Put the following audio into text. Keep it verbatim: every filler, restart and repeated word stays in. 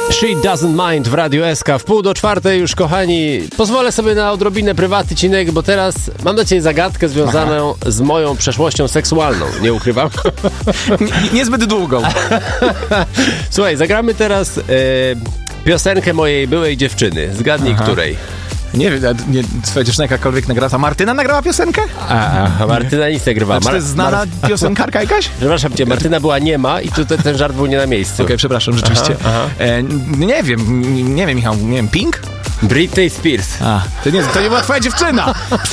She Doesn't Mind w Radiu S K. W pół do czwartej już, kochani, pozwolę sobie na odrobinę prywatycinek, bo teraz mam dla ciebie zagadkę związaną Aha. z moją przeszłością seksualną. Nie ukrywam. Nie, niezbyt długą. Słuchaj, zagramy teraz e, piosenkę mojej byłej dziewczyny. Zgadnij, Aha. której. Nie wiem, nie, twoja dziewczyna jakakolwiek nagrała. A Martyna nagrała piosenkę? A, a Martyna nic nie grywała. Czy to jest znana Mar- piosenkarka jakaś? Przepraszam cię, Martyna była niema i tutaj ten żart był nie na miejscu. Okej, okay, przepraszam, rzeczywiście. Aha, aha. E, nie wiem, nie wiem, Michał, nie wiem, Pink? Britney Spears. A, to nie, to nie była twoja dziewczyna!